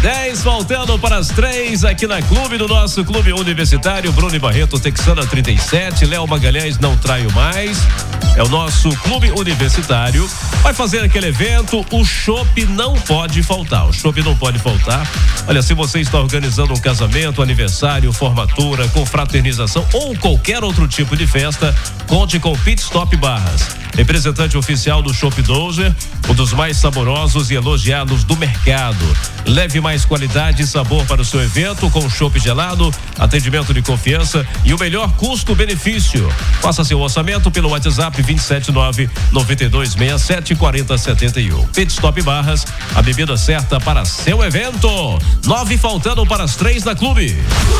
10 faltando para as 3 aqui na Clube, do nosso Clube Universitário. Bruno e Barreto, Texana 37, Léo Magalhães, Não Traio Mais. É o nosso Clube Universitário. Vai fazer aquele evento, o chopp não pode faltar. O chopp não pode faltar. Olha, se você está organizando um casamento, aniversário, formatura, confraternização ou qualquer outro tipo de festa, conte com Pit Stop Barras. Representante oficial do Chopp Dozer, um dos mais saborosos e elogiados do mercado. Leve mais qualidade e sabor para o seu evento com chopp gelado, atendimento de confiança e o melhor custo-benefício. Faça seu orçamento pelo WhatsApp 279-9267-4071. Pit Stop Barras, a bebida certa para seu evento. 9 faltando para as 3 da Clube.